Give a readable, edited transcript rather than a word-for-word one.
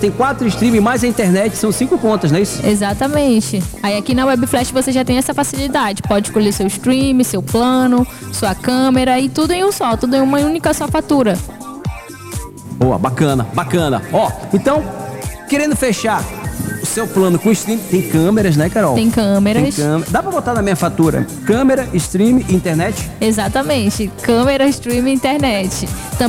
tem 4 streams mais a internet, são 5 contas, não é isso? Exatamente. Aí aqui na Webflash você já tem essa facilidade. Pode escolher seu stream, seu plano, sua câmera e tudo em um só, tudo em uma única só fatura. Boa, bacana, bacana. Ó, então, querendo fechar o seu plano com stream, tem câmeras, né, Carol? Tem câmeras. Dá pra botar na minha fatura? Câmera, stream, internet? Exatamente. Câmera, stream e internet.